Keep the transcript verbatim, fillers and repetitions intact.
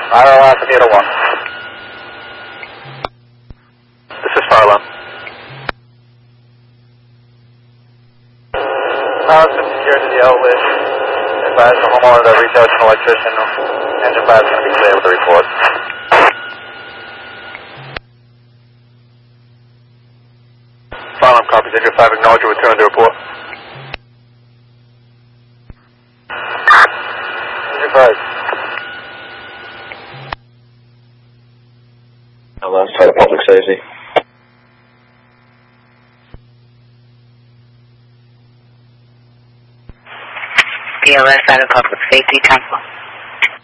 R L S eight oh one. This is fire alarm. House is secured to the outlet. Advise the homeowner to reach out to an electrician. Engine five is going to be clear with the report. Fire alarm copies. Engine five acknowledge your return to report. Engine five. Hello, Fire Public Safety. P L S out of Public Safety, Temple.